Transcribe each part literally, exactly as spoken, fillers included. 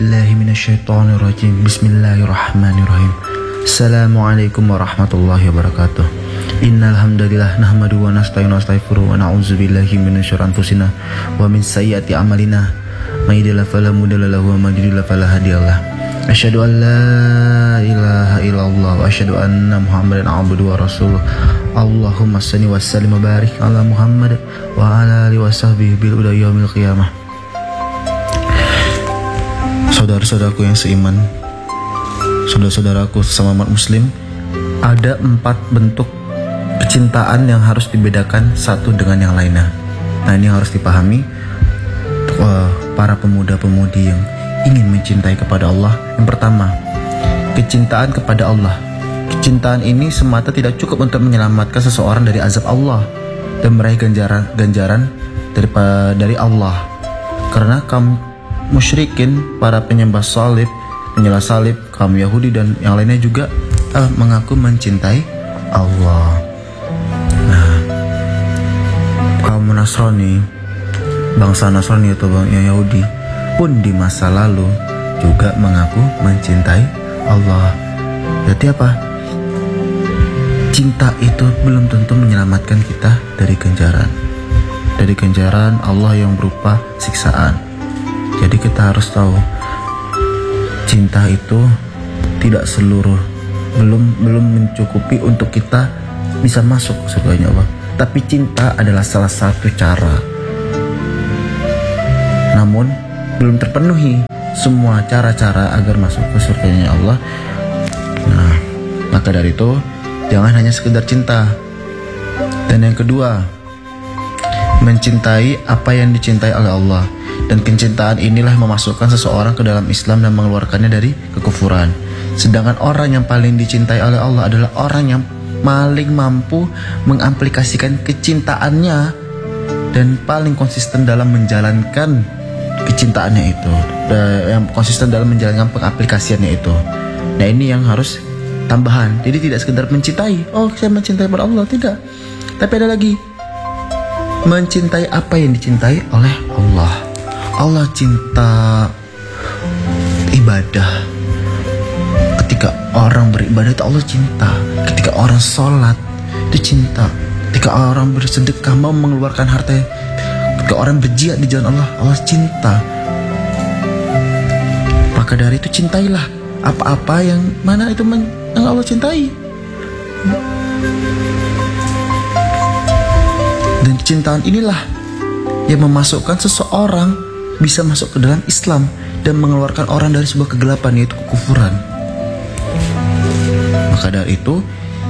Billahi minasyaitonirrajim. Bismillahirrahmanirrahim. Assalamualaikum warahmatullahi wabarakatuh. Innal hamdalillah nahmaduhu wa nasta'inu wa nastaghfiruh wa na'udzu billahi min syururi anfusina wa min sayyiati a'malina. May yahdihillahu fala mudilla lahu wa may yudlil fala hadiyalah. Asyhadu an la ilaha illallah wa asyhadu anna Muhammadan abduhu wa rasuluh. Allahumma shalli wa sallim wa barik ala Muhammad wa ala alihi wa sahbihi bil huda yaumil qiyamah. Saudara-saudaraku yang seiman, saudara-saudaraku sesama umat muslim, ada empat bentuk kecintaan yang harus dibedakan satu dengan yang lainnya. Nah, ini harus dipahami uh, para pemuda-pemudi yang ingin mencintai kepada Allah. Yang pertama, kecintaan kepada Allah. Kecintaan ini semata tidak cukup untuk menyelamatkan seseorang dari azab Allah dan meraih ganjaran ganjaran dari, dari Allah. Karena kaum musyrikin, para penyembah salib, penyembah salib, kaum Yahudi dan yang lainnya juga uh, mengaku mencintai Allah. Nah, kaum Nasrani, bangsa Nasrani atau bangsa Yahudi pun di masa lalu juga mengaku mencintai Allah. Jadi apa? Cinta itu belum tentu menyelamatkan kita dari ganjaran, dari ganjaran Allah yang berupa siksaan. Jadi kita harus tahu, cinta itu tidak seluruh, belum belum mencukupi untuk kita bisa masuk ke surganya Allah. Tapi cinta adalah salah satu cara. Namun belum terpenuhi semua cara-cara agar masuk ke surganya Allah. Nah, maka dari itu jangan hanya sekedar cinta. Dan yang kedua, mencintai apa yang dicintai oleh Allah. Dan kecintaan inilah memasukkan seseorang ke dalam Islam dan mengeluarkannya dari kekufuran. Sedangkan orang yang paling dicintai oleh Allah adalah orang yang paling mampu mengaplikasikan kecintaannya dan paling konsisten dalam menjalankan kecintaannya itu, yang konsisten dalam menjalankan pengaplikasiannya itu. Nah, ini yang harus tambahan. Jadi tidak sekedar mencintai, oh saya mencintai pada Allah, tidak. Tapi ada lagi, mencintai apa yang dicintai oleh Allah. Allah cinta ibadah. Ketika orang beribadah itu Allah cinta. Ketika orang sholat itu cinta. Ketika orang bersedekah, mau mengeluarkan harta, ketika orang berjihad di jalan Allah, Allah cinta. Maka dari itu cintailah apa-apa yang mana itu yang Allah cintai. Dan kecintaan inilah yang memasukkan seseorang bisa masuk ke dalam Islam dan mengeluarkan orang dari sebuah kegelapan, yaitu kekufuran. Maka dari itu,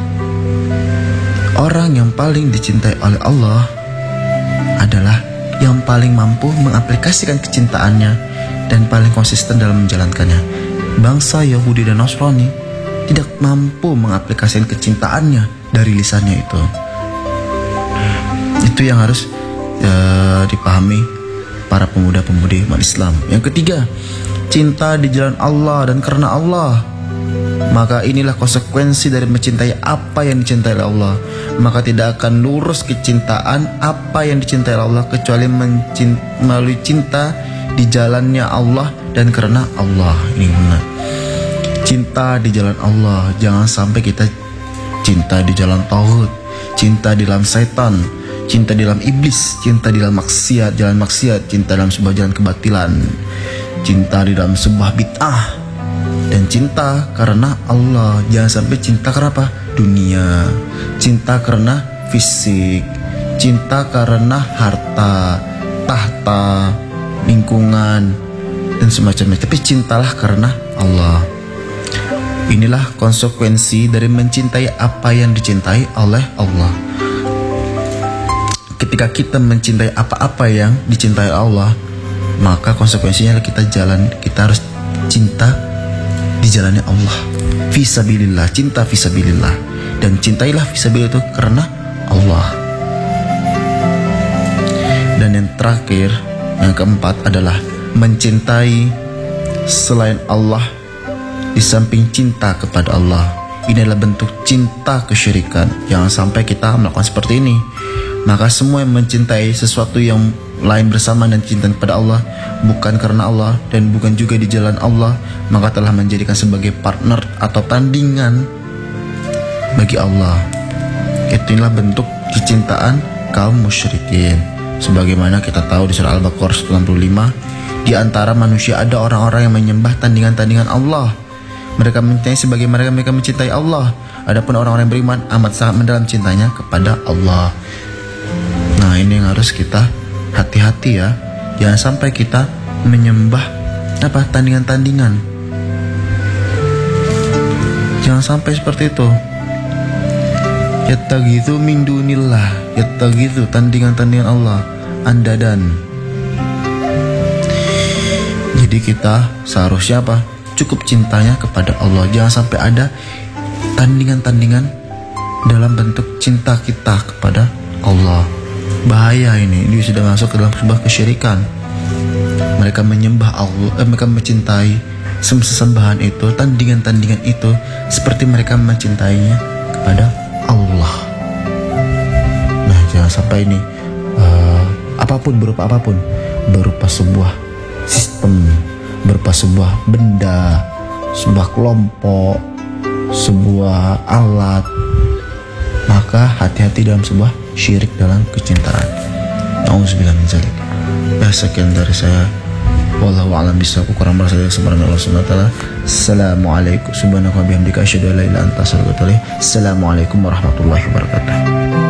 orang yang paling dicintai oleh Allah adalah yang paling mampu mengaplikasikan kecintaannya dan paling konsisten dalam menjalankannya. Bangsa Yahudi dan Nasrani tidak mampu mengaplikasikan kecintaannya dari lisannya itu. Itu yang harus uh, dipahami para pemuda-pemudi umat Islam. Yang ketiga, cinta di jalan Allah dan karena Allah. Maka inilah konsekuensi dari mencintai apa yang dicintai oleh Allah. Maka tidak akan lurus kecintaan apa yang dicintai oleh Allah kecuali mencint- melalui cinta di jalannya Allah dan karena Allah. Ini benar. Cinta di jalan Allah. Jangan sampai kita cinta di jalan tauhid, cinta di dalam setan, cinta di dalam iblis, cinta di dalam maksiat, jalan maksiat, cinta dalam sebuah jalan kebatilan, cinta di dalam sebuah bid'ah, dan cinta karena Allah. Jangan sampai cinta karena apa? Dunia, cinta karena fisik, cinta karena harta, tahta, lingkungan, dan semacamnya. Tapi cintalah karena Allah. Inilah konsekuensi dari mencintai apa yang dicintai oleh Allah. Ketika kita mencintai apa-apa yang dicintai Allah, maka konsekuensinya kita jalan, kita harus cinta di jalannya Allah. Fisabilillah, cinta fisabilillah. Dan cintailah fisabilillah itu karena Allah. Dan yang terakhir, yang keempat adalah mencintai selain Allah di samping cinta kepada Allah. Ini adalah bentuk cinta kesyirikan. Jangan sampai kita melakukan seperti ini. Maka semua yang mencintai sesuatu yang lain bersama dan cinta kepada Allah bukan karena Allah dan bukan juga di jalan Allah, maka telah menjadikan sebagai partner atau tandingan bagi Allah. Itulah bentuk kecintaan kaum musyrikin. Sebagaimana kita tahu di surah Al-Baqarah seratus enam puluh lima, di antara manusia ada orang-orang yang menyembah tandingan-tandingan Allah. Mereka mencintai sebagai mereka mereka mencintai Allah. Adapun orang-orang yang beriman amat sangat mendalam cintanya kepada Allah. Nah, ini yang harus kita hati-hati ya. Jangan sampai kita menyembah apa tandingan-tandingan. Jangan sampai seperti itu. Yattaghitsu min dunillah, yattaghitsu tandingan-tandingan Allah, andadan. Jadi kita seharusnya apa? Cukup cintanya kepada Allah. Jangan sampai ada tandingan-tandingan dalam bentuk cinta kita kepada Allah. Bahaya ini, ini sudah masuk ke dalam sebuah kesyirikan. Mereka menyembah Allah, eh, mereka mencintai sesembahan itu, tandingan-tandingan itu, seperti mereka mencintainya kepada Allah. Nah, jangan sampai ini uh, apapun berupa apapun, berupa sebuah sistem, berupa sebuah benda, sebuah kelompok, sebuah alat, maka hati-hati dalam sebuah syirik dalam kecintaan. Nauzubillah min dzalik. Ya, sekian dari saya. Wallahu a'lam bishawab. Kurang merasa dari kesempatan Allah Subhanahu wa taala. Assalamualaikum subhanaka wa bihamdika asyhadu an la ilaha illa anta astaghfiruka wa atubu ilaik. Assalamualaikum warahmatullahi wabarakatuh.